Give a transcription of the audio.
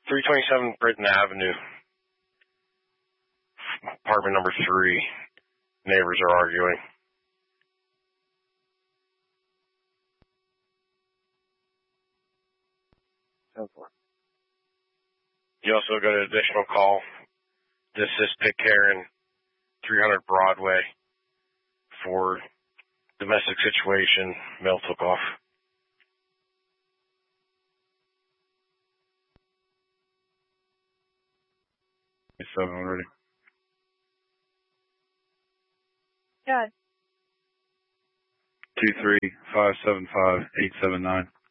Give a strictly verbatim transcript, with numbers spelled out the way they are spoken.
three twenty-seven Britain Avenue, apartment number three. Neighbors are arguing. You also got an additional call. This is Pitcairn, three hundred Broadway, for domestic situation. Mail took off. Seven already. Good. Two three five seven five eight seven nine.